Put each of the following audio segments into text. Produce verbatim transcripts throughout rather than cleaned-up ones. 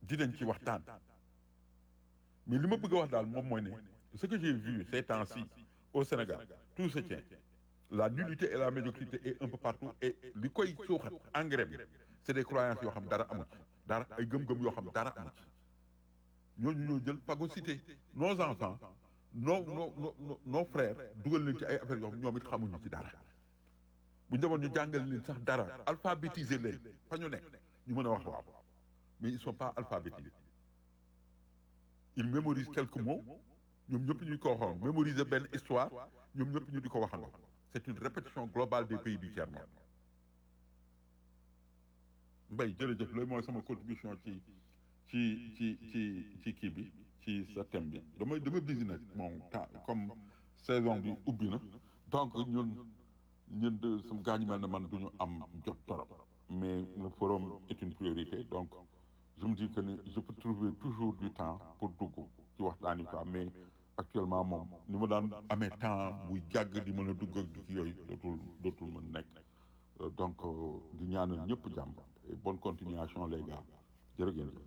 dinañ ci waxtaan mais li ma bëgg a wax daal moom mooy ne ce que j'ai vu ces temps-ci au Sénégal tout se tient la nullité et la médiocrité est un peu partout et li koy suuxat engrais bi c'est des croyances yoo xam dara amu ci dara ay gëm-gëm yoo xam dara amu ci ñooñu ñoo jël phagocyté nos enfants nos nos nos nos frères dugal leen ci ay affaires yoo xam ñoom it xamuñu ci dara bu ñu demoon ñu jàngal leen sax dara alphabétiser leen fa ñu nekk ñu mën a wax waaw mais ils sont pas alphabétisés ils mémorisent quelques mots ñoom ñëpp ñu ko waxoon mémoriser benn histoire ñoom ñëpp ñu di ko waxandoo c'est une répétition globale des pays du tiers-monde. Mbaye jërëjëf loolu mooy sama contribution ci ci ci ci ci kii bi ci sa thème bi damay dama busy nag moom temps comme saison bi ubbi na donc ñun ñun de sama gaañu mel ne man du ñu am jot torop mais le forum est une priorité donc je me dis que ne je peux trouver toujours du temps pour dugg ci waxtaan yi quoi mais actuellement moom ni ma daan amee temps buy jàgg di mën a dugg ak di yooyu dootul dootul mën nekk donc di ñaanal ñëpp jàmm et bonne continuation les gars jërë ngeen jëf.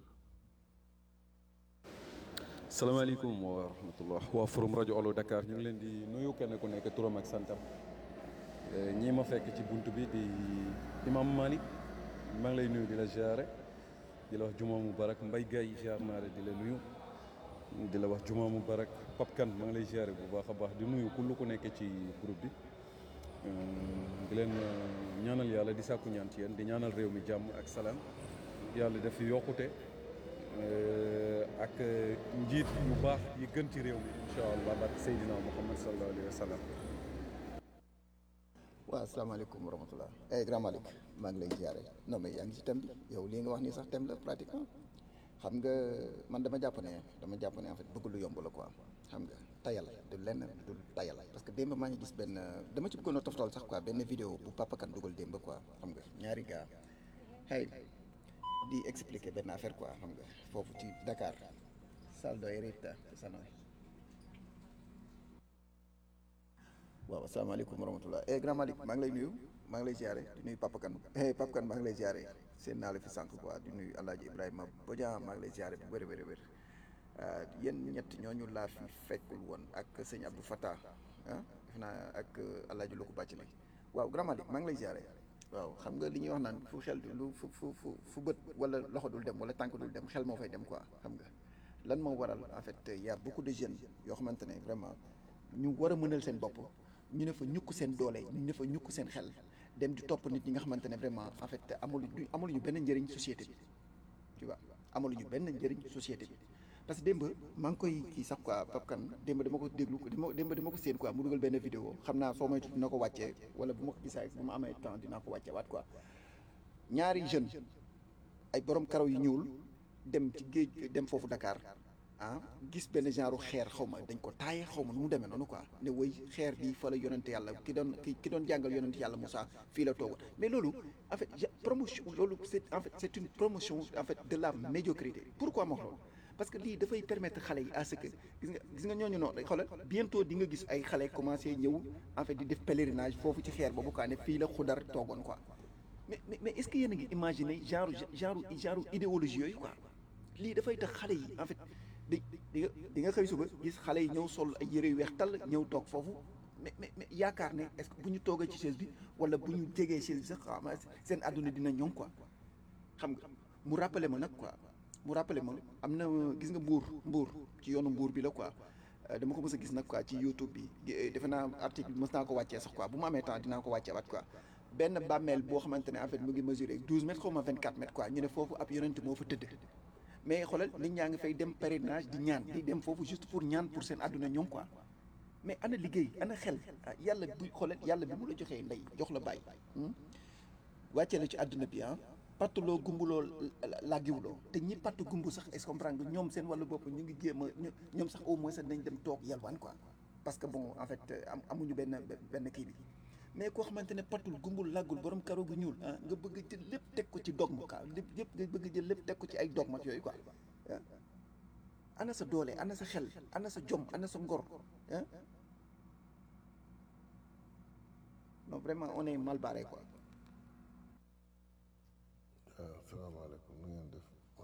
salaamaaleykum wa rahmatullah waa forum rajo Allo Dakar ñu ngi leen di nuyu kenn ku nekk turam ak santam ñii ma fekk ci bunt bi di imam Malick maa ngi lay nuyu di la ziare di la wax juma mubarak Mbaye Gaye ziar naa la di la nuyu di la wax juma mubarak Pape Kane maa ngi lay ziare bu baax a baax di nuyu kullu ku nekk ci groupe bi di leen ñaanal yàlla di sàkku ñaan ci yéen di ñaanal réew mi jàmm ak salaam yàlla def fi yokkute ak njiit yu baax yi gën ci réew mi incha allah barke Seydina Muhammad sallallahu alayhi wa sallam. waaw asalaamaaleykum wa rahmatulah. eh grand Malick maa ngi lay ziare non mais yaa ngi ci thème bi yow lii nga wax nii sax thème la pratiquement xam nga man dama jàpp ne dama jàpp ne en fait bëgg lu yomb la quoi xam nga tayal du lenn du tayal parce que démb maa ngi gis benn dama ci bëggoon a toftal sax quoi benn vidéo bu Papa Kane dugal démb quoi xam nga ñaari gars xëy di expliquer benn affaire quoi xam nga foofu ci Dakar saldo erita ci Sanoy. waaw asalaamaaleykum wa rahmatulah eh grand Malick maa ngi lay nuyu maa ngi lay ziare di nuyu Papa Kane eh Papa Kane maa ngi lay ziare seen naa la fi sànq quoi di nuyu El Hadj Ibrahima Bodian maa ngi lay ziare bu bëri bëri bëri yéen ñett ñooñu laa fi fekkul woon ak sëñ Abdou Fattah ah def naa ak El Hadj Loko Bàcc li waaw grand Malick maa ngi lay ziare waaw xam nga li ñuy wax naan fu xel lu fu fu fu fu bët wala loxo dul dem wala tànk dul dem xel moo fay dem quoi xam nga lan moo waral en fait y a beaucoup de jeunes yoo xamante ne vraiment ñu war a mënal seen bopp. ñu ne fa ñukk seen doole ñu ne fa ñukk seen xel dem di topp nit ñi nga xamante ne vraiment en fait amul amul ñu benn njëriñ société bi tu vois amul ñu benn njëriñ société bi parce que démb maa ngi koy kii sax quoi Pape Kane démb dama ko déglu démb dama ko séen quoi mu dugal benn vidéo xam naa soo moytu dina ko wàccee wala bu ma ko gisaa bu ma amee temps dinaa ko wàccee waat quoi ñaari jeune ay borom karaw yu ñuul dem ci géej dem foofu Dakar ah gis benn genre xeer xaw ma dañ ko taaye xaw ma nu mu demee noonu quoi ne woy xeer bi fa la yonente yàlla ki doon ki ki doon jàngal yonente yàlla Moussa fii la toog mais loolu en fait promotion loolu c'est en fait c'est une promotion en fait de la médiocrité pourquoi ma wax loolu parce que lii dafay permettre xale yi à ce que gis nga gis nga ñooñu noonu xoolal bientôt di nga gis ay xale commencé ñëw en fait di def pèlerinage foofu ci xeer boobu quoi ne fii la xudar toogoon quoi mais mais est-ce que yéen a ngi imaginer genre genre genre idéologie yooyu quoi lii dafay tax xale yi en fait di di nga di nga xëy suba gis xale yi ñëw sol ay yére yu weex tàll ñëw toog foofu mais mais mais yaakaar ne est-ce que bu ñu toogee ci chaise bi wala bu ñu jegee chaise bi sax xam seen àdduna dina ñoŋ quoi xam nga mu rappelé ma nag quoi mu rappelé ma am na gis nga mbuur mbuur ci yoonu mbuur bi la quoi dama ko mës a gis nag quoi ci YouTube bi defe naa article bi mës naa ko wàccee sax quoi bu ma amee temps dinaa ko wàccee waat quoi benn bàmmeel boo xamante ne en fait mu ngi mesuré douze mètres xaw ma vingt-quatre mètres quoi ñu ne foofu ab yonent moo fa tëdd mais xoolal nit ñaa ngi fay dem pèlerinage di ñaan di dem foofu juste pour ñaan pour seen àdduna ñoom quoi mais ana liggéey ana xel yàlla bu xoolal yàlla bi mu la joxee ndey jox la bàyyi wàccee la ci àdduna bi ah pattuloo gumbuloo laagiwuloo te ñi patt gumbu sax est-ce que comprendre nga ñoom seen wàllu bopp ñu ngi jéem a ñoom sax au moins sax nañ dem toog yalwaan quoi parce que bon en fait am amuñu benn benn kii bi mais koo xamante ne pattul gumbul làggul borom karo gu ñuul ah nga bëgg jël lépp teg ko ci dogme quoi lépp yëpp nga bëgg jël lépp teg ko ci ay dogmat yooyu quoi ah ana sa doole ana sa xel ana sa jom ana sa ngor ah non vraiment on est mal barré quoi. waaw salaamaaleykum